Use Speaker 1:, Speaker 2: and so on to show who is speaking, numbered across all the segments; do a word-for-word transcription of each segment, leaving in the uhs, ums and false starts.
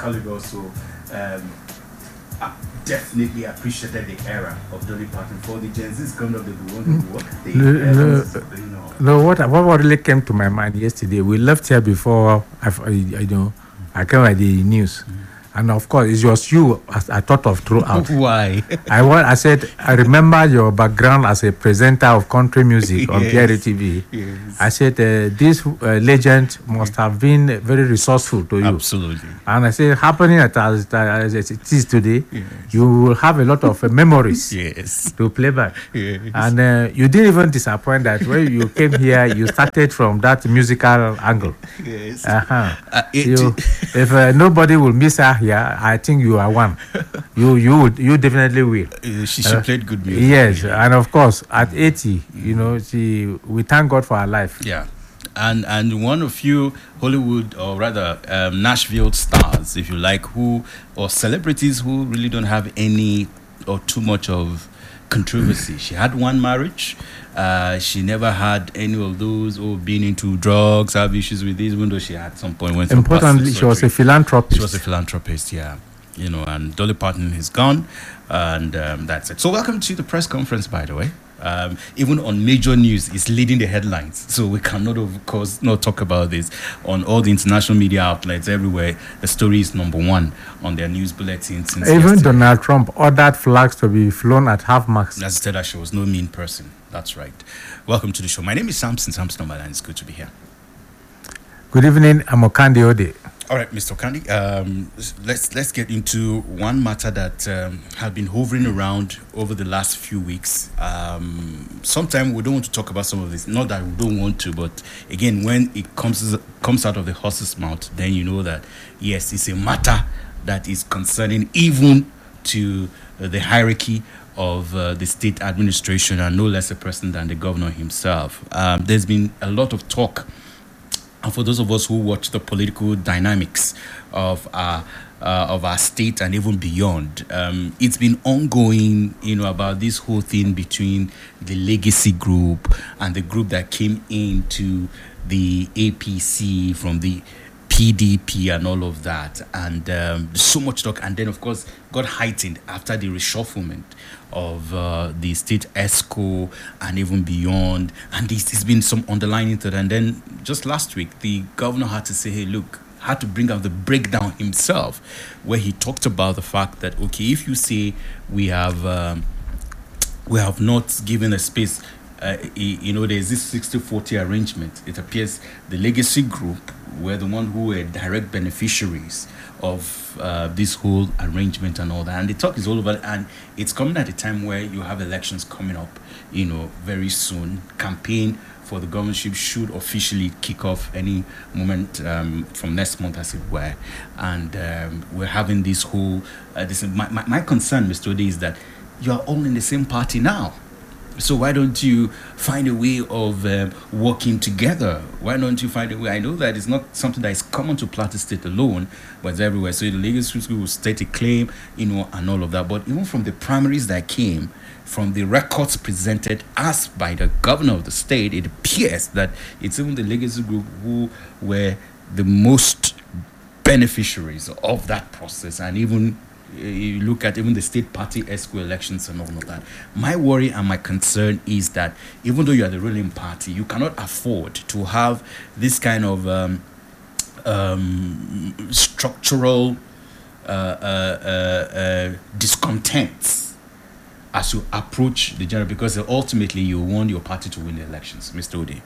Speaker 1: caliber. So um, I definitely appreciated the era of Dolly Parton. For the Gen Z's coming up, they want to work. They,
Speaker 2: No,
Speaker 1: uh,
Speaker 2: no,
Speaker 1: you know.
Speaker 2: no, what what really came to my mind yesterday? We left here before I, I, I know I came at the news, and of course it was you as I thought of throughout.
Speaker 3: Why?
Speaker 2: I wa- I said I remember your background as a presenter of country music on
Speaker 3: Yes.
Speaker 2: P R T V.
Speaker 3: Yes.
Speaker 2: I said uh, this uh, legend must have been very resourcul to you.
Speaker 3: Absolutely.
Speaker 2: And I said, happening at as, as it is today,
Speaker 3: Yes.
Speaker 2: you will have a lot of uh, memories
Speaker 3: Yes.
Speaker 2: to play back.
Speaker 3: Yes.
Speaker 2: And uh, you didn't even disappoint that when you came here, you started from that musical angle.
Speaker 3: Yes.
Speaker 2: Uh-huh.
Speaker 3: Uh, it-
Speaker 2: You, if uh, nobody will miss her here, I think you are one. You you would, you definitely will.
Speaker 3: Uh, she she
Speaker 2: Uh,
Speaker 3: played good music.
Speaker 2: Yes, and of course, at eighty, you know, she we thank God for her life.
Speaker 3: Yeah. And and one of you Hollywood, or rather um, Nashville stars, if you like, who or celebrities who really don't have any or too much of controversy. She had one marriage. Uh, she never had any of those or being into drugs, have issues with this, even though she had some point went through
Speaker 2: Importantly,
Speaker 3: plastic
Speaker 2: she was a
Speaker 3: surgery.
Speaker 2: philanthropist.
Speaker 3: She was a philanthropist, yeah. You know, and Dolly Parton is gone, and um, that's it. So, welcome to the press conference, by the way. Um, even on major news, it's leading the headlines. So, we cannot, of course, not talk about this. On all the international media outlets everywhere, the story is number one on their news bulletins. Since
Speaker 2: Even
Speaker 3: yesterday.
Speaker 2: Donald Trump ordered flags to be flown at half mast.
Speaker 3: As I said, that she was no mean person. That's right. Welcome to the show. My name is Samson Samson Omalan. It's good to be here.
Speaker 2: Good evening, I'm Okandi Ode.
Speaker 3: All right, Mister Kandi, um, let's let's get into one matter that um, has been hovering around over the last few weeks. Um, sometimes we don't want to talk about some of this. Not that we don't want to, but again, when it comes comes out of the horse's mouth, then you know that yes, it's a matter that is concerning even to uh, the hierarchy of uh, the state administration, and no less a person than the governor himself. Um, there's been a lot of talk. And for those of us who watch the political dynamics of our uh, of our state and even beyond, um, it's been ongoing, you know, about this whole thing between the Legacy Group and the group that came into the A P C from the P D P and all of that, and um, so much talk, and then of course got heightened after the reshufflement of uh, the state ESCO and even beyond, and this has been some underlining to that. And then just last week, the governor had to say, "Hey, look," had to bring out the breakdown himself, where he talked about the fact that okay, if you say we have um, we have not given a space. Uh, you know, there's this sixty forty arrangement. It appears the Legacy Group were the one who were direct beneficiaries of uh, this whole arrangement and all that. And the talk is all over, and it's coming at a time where you have elections coming up, you know, very soon. Campaign for the governorship should officially kick off any moment um, from next month, as it were. And um, we're having this whole, uh, this, my, my, my concern, Mister Ode, is that you are all in the same party now. So why don't you find a way of um, working together? Why don't you find a way? I know that it's not something that is common to Plateau State alone, but it's everywhere. So the Legacy School will state a claim, you know, and all of that. But even from the primaries that came, from the records presented as by the governor of the state, it appears that it's even the Legacy Group who were the most beneficiaries of that process, and even you look at even the state party ESCO elections and all of that. My worry and my concern is that even though you are the ruling party, you cannot afford to have this kind of um, um, structural uh, uh, uh, uh, discontents as you approach the general, because ultimately you want your party to win the elections. Mister Ode.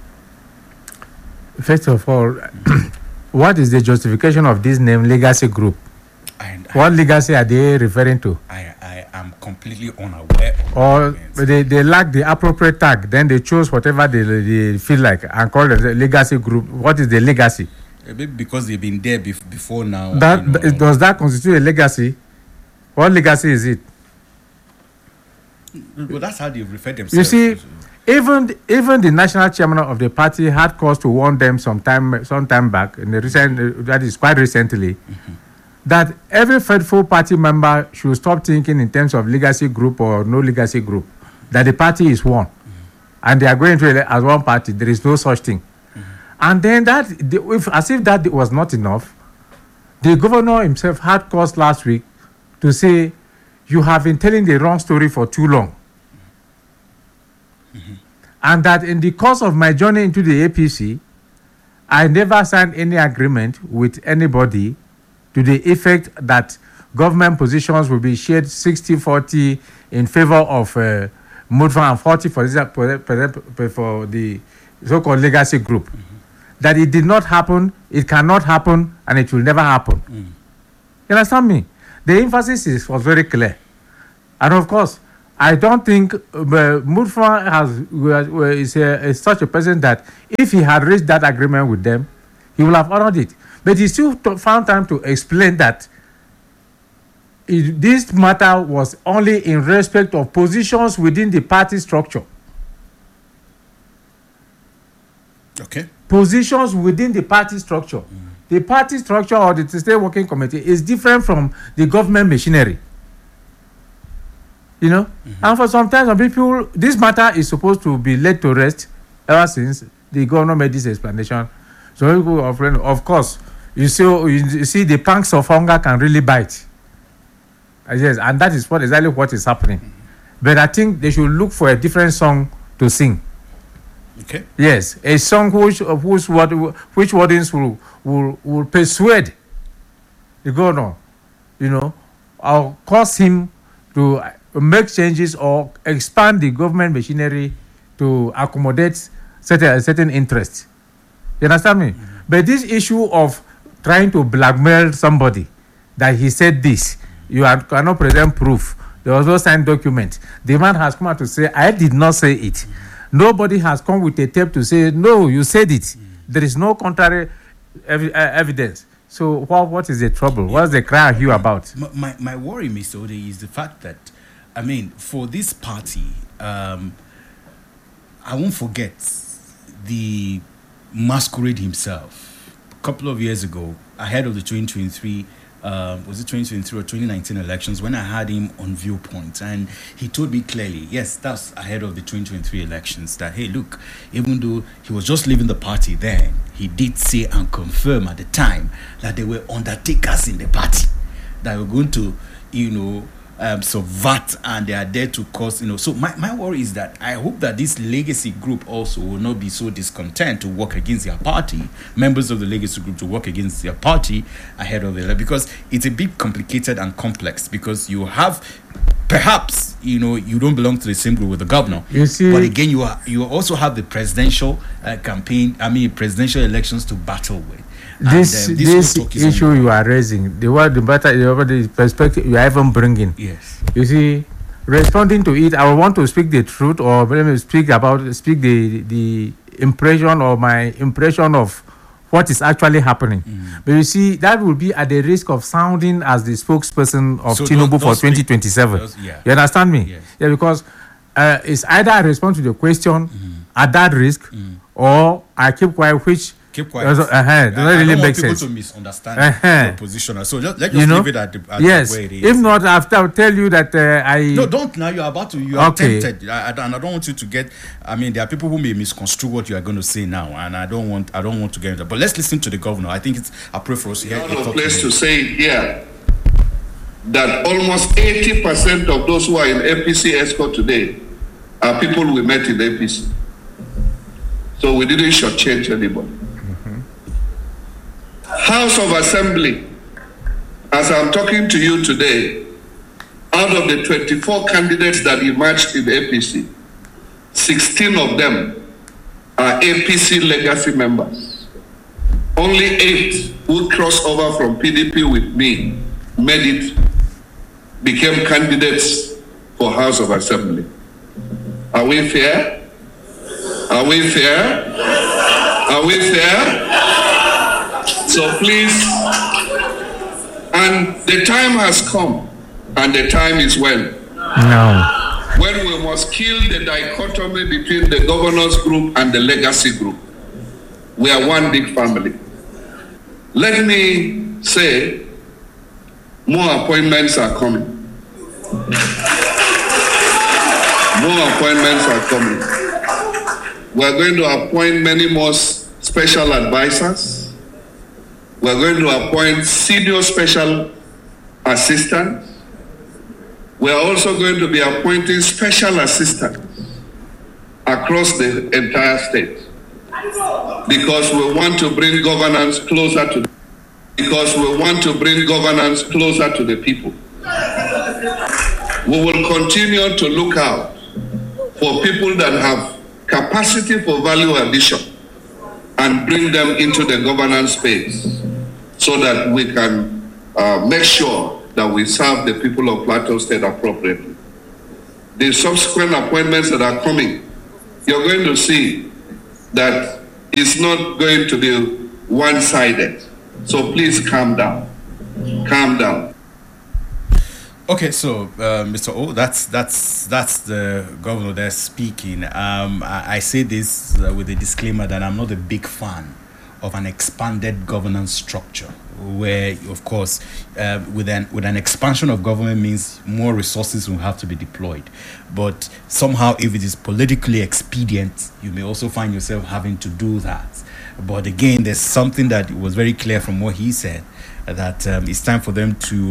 Speaker 2: First of all, what is the justification of this name, Legacy Group?
Speaker 3: And
Speaker 2: What legacy are they referring to?
Speaker 3: I, I am completely unaware of
Speaker 2: Or
Speaker 3: that.
Speaker 2: they, they lack the appropriate tag, then they choose whatever they, they feel like and call it the Legacy Group. What is the legacy?
Speaker 3: Maybe because they've been there bef- before now.
Speaker 2: That
Speaker 3: you know.
Speaker 2: th- does that constitute a legacy? What legacy is it?
Speaker 3: Well, that's how they refer themselves.
Speaker 2: You see, even even the national chairman of the party had cause to warn them some time some time back in the recent uh, that is quite recently, mm-hmm. that every faithful party member should stop thinking in terms of legacy group or no legacy group. That the party is one, mm-hmm. and they are going to elect as one party. There is no such thing. Mm-hmm. And then that the, if, as if that was not enough, The governor himself had cause last week to say, you have been telling the wrong story for too long. Mm-hmm. And that in the course of my journey into the A P C, I never signed any agreement with anybody to the effect that government positions will be shared sixty forty in favor of uh, Mutfwang and forty for, for, for the so-called legacy group. Mm-hmm. That it did not happen, it cannot happen, and it will never happen. Mm. You understand me? The emphasis is, was very clear. And of course, I don't think uh, Mutfwang has, uh, is, a, is such a person that if he had reached that agreement with them, he will have honored it. But he still t- found time to explain that it, this matter was only in respect of positions within the party structure.
Speaker 3: Okay.
Speaker 2: Positions within the party structure. Mm. The party structure or the state working committee is different from the government machinery. You know? Mm-hmm. And for some time, some people, this matter is supposed to be laid to rest ever since the governor made this explanation. So people are friend, of course, you see, you see the pangs of hunger can really bite. Uh, yes, and that is what exactly what is happening. Mm-hmm. But I think they should look for a different song to sing.
Speaker 3: Okay.
Speaker 2: Yes, a song which whose word which wordings will, will will persuade the governor, you know, or cause him to make changes or expand the government machinery to accommodate certain certain interests. You understand me? Mm-hmm. But this issue of trying to blackmail somebody that he said this, you are, cannot present proof. There was no signed document. The man has come out to say, I did not say it. Mm-hmm. Nobody has come with a tape to say, no, you said it. Mm. There is no contrary ev- uh, evidence. So what, what is the trouble? Yeah. What's the cry here about?
Speaker 3: My, my, my worry, Mister Ode, is the fact that, I mean, for this party, um, I won't forget the masquerade himself. A couple of years ago, ahead of the twenty twenty-three Uh, was it twenty twenty-three or twenty nineteen elections, when I had him on Viewpoint, and he told me clearly, yes, that's ahead of the twenty twenty-three elections, that, hey, look, even though he was just leaving the party then, he did say and confirm at the time that there were undertakers in the party that were going to, you know, um, subvert, and they are there to cause, you know. So my, my worry is that I hope that this legacy group also will not be so discontent to work against their party, members of the legacy group to work against their party ahead of the election, because it's a bit complicated and complex, because you have, perhaps, you know, you don't belong to the same group with the governor.
Speaker 2: You see,
Speaker 3: but again, you are, you also have the presidential uh, campaign, I mean, presidential elections to battle with.
Speaker 2: This, and, um, this, this issue you are raising, the word, the better, the perspective you are even bringing.
Speaker 3: Yes.
Speaker 2: You see, responding to it, I want to speak the truth, or let me speak about, speak the the impression or my impression of what is actually happening. Mm. But you see, that will be at the risk of sounding as the spokesperson of so Tinubu for twenty twenty-seven. Those, yeah. You understand me?
Speaker 3: Yes.
Speaker 2: Yeah, because uh, it's either I respond to the question mm. at that risk, mm. or I keep quiet, which
Speaker 3: keep quiet.
Speaker 2: Also, uh-huh,
Speaker 3: I,
Speaker 2: does not really
Speaker 3: I don't
Speaker 2: make
Speaker 3: want people
Speaker 2: sense
Speaker 3: to misunderstand
Speaker 2: uh-huh.
Speaker 3: your position. So just, let's just
Speaker 2: you know?
Speaker 3: leave it at the, at
Speaker 2: yes.
Speaker 3: the way it is.
Speaker 2: If not, after I'll tell you that uh, I...
Speaker 3: No, don't now. You're about to... You are
Speaker 2: okay.
Speaker 3: tempted. I, I, and I don't want you to get... I mean, there are people who may misconstrue what you are going to say now. And I don't want I don't want to get into that. But let's listen to the governor. I think it's appropriate for us to hear...
Speaker 4: Not a place to say here that almost eighty percent of those who are in A P C ESCO today are people we met in A P C. So we didn't shortchange anybody. House of Assembly, as I'm talking to you today, out of the twenty-four candidates that emerged in A P C, sixteen of them are A P C legacy members. Only eight who crossed over from P D P with me made it, became candidates for House of Assembly. Are we fair? Are we fair? Are we fair? So please, and the time has come, and the time is when?
Speaker 2: No.
Speaker 4: When we must kill the dichotomy between the governor's group and the legacy group. We are one big family. Let me say, more appointments are coming. More appointments are coming. We are going to appoint many more special advisors. We're going to appoint senior special assistants. We're also going to be appointing special assistants across the entire state, because we want to bring governance closer to because we want to bring governance closer to the people. We will continue to look out for people that have capacity for value addition and bring them into the governance space so that we can uh, make sure that we serve the people of Plateau State appropriately. The subsequent appointments that are coming, you're going to see that it's not going to be one-sided. So please calm down. Calm down.
Speaker 3: Okay, so uh, Mister O, that's that's that's the governor there speaking. Um, I, I say this uh, with a disclaimer that I'm not a big fan of an expanded governance structure, where, of course, uh, with an with an expansion of government means more resources will have to be deployed. But somehow, if it is politically expedient, you may also find yourself having to do that. But again, there's something that was very clear from what he said, that um, it's time for them to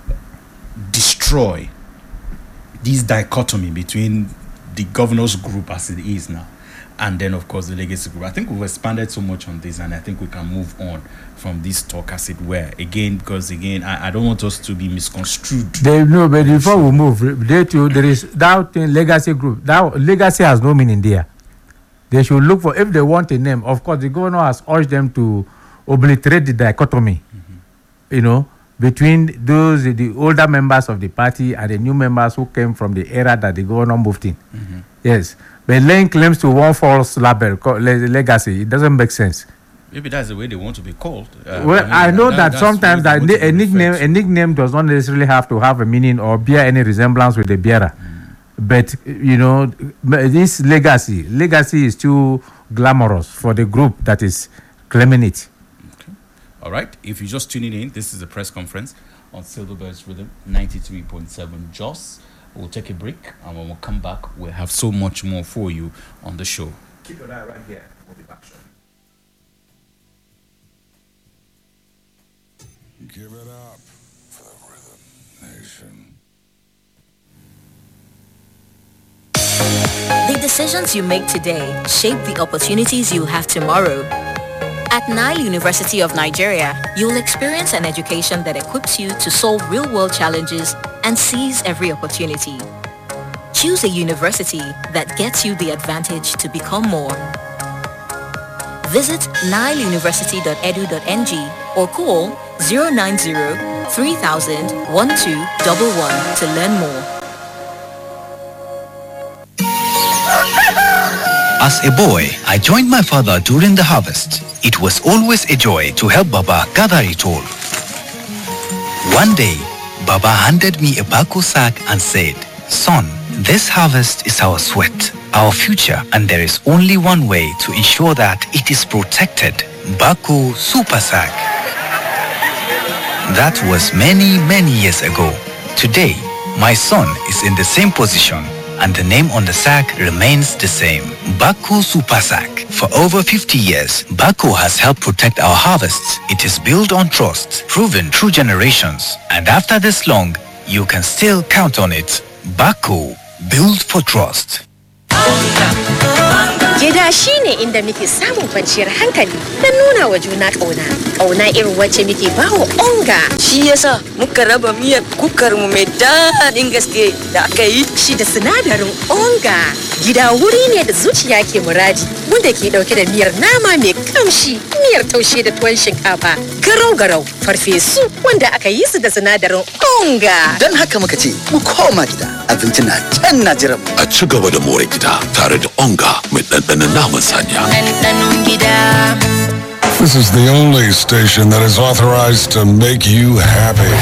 Speaker 3: destroy this dichotomy between the governors group as it is now and then, of course, the legacy group. I think we've expanded so much on this, and I think we can move on from this talk, as it were. Again, because again, I, I don't want us to be misconstrued.
Speaker 2: They know, but before we move, they too, there is that thing, legacy group. That legacy has no meaning there. They should look for, if they want a name. Of course, the governor has urged them to obliterate the dichotomy, mm-hmm. you know, between those, the older members of the party and the new members who came from the era that the governor moved in. Mm-hmm. Yes. But laying claims to one false label, legacy, it doesn't make sense.
Speaker 3: Maybe that's the way they want to be called. Uh,
Speaker 2: well, I, mean, I know that, that sometimes that a nickname, a nickname does not necessarily have to have a meaning or bear any resemblance with the bearer. Mm. But, you know, this legacy, legacy is too glamorous for the group that is claiming it.
Speaker 3: All right. If you're just tuning in, this is the press conference on Silverbirds Rhythm ninety-three point seven Jos. We'll take a break, and when we come back, we'll have so much more for you on the show.
Speaker 1: Keep your eye right here. We'll be back shortly.
Speaker 5: Give it up for the Rhythm Nation.
Speaker 6: The decisions you make today shape the opportunities you'll have tomorrow. At Nile University of Nigeria, you'll experience an education that equips you to solve real-world challenges and seize every opportunity. Choose a university that gets you the advantage to become more. Visit nile university dot e d u dot n g or call zero nine zero, three thousand, one two one one to learn more.
Speaker 7: As a boy, I joined my father during the harvest. It was always a joy to help Baba gather it all. One day, Baba handed me a bako sack and said, "Son, this harvest is our sweat, our future, and there is only one way to ensure that it is protected. Bako Super Sack." That was many, many years ago. Today, my son is in the same position, and the name on the sack remains the same, Bako Super Sack. For over fifty years, Bako has helped protect our harvests. It is built on trust, proven through generations. And after this long, you can still count on it. Bako, built for trust.
Speaker 8: Gida shine inda muke samun kwanciyar hankali da nuna wa juna ƙauna. Ƙauna irin wacce muke bawa onga.
Speaker 9: Shi yasa muka raba miyar kukar mu mai daɗin gaske da aka yi
Speaker 8: shi da sinadarin onga. Gida wuri ne da zuciya ke muradi, wanda ke dauke da miyar nama mai kamshi, miyar taushe da tuwon shinkafa, garau-garau, farfesu wanda aka yi su da sinadarin onga.
Speaker 10: Don haka muka ce mu koma gida, abinci na can na jiran.
Speaker 5: A ci gaba da more gida tare da onga mai ɗanɗanon naman saniya.
Speaker 8: Ɗanɗanon gida.
Speaker 5: This is the only station that is authorized to make you happy.